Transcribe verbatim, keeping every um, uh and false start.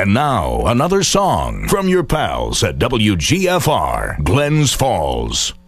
And now, another song from your pals at W G F R, Glens Falls.